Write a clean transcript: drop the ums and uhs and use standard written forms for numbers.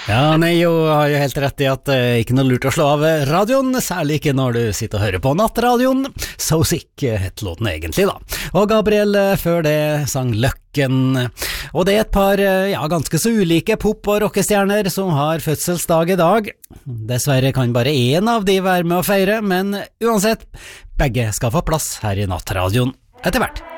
Ja, Nejo har jo helt rett i at det ikke noe lurt å slå av radioen, særlig ikke når du sitter og hører på nattradioen. So Sick het låten egentlig da. Og Gabriel før det sang Løkken. Og det er et par ganske så ulike pop- og rockestjerner som har fødselsdag i dag. Dessverre kan bare en av de være med å feire, men uansett, begge skal få plass her i nattradioen etter hvert.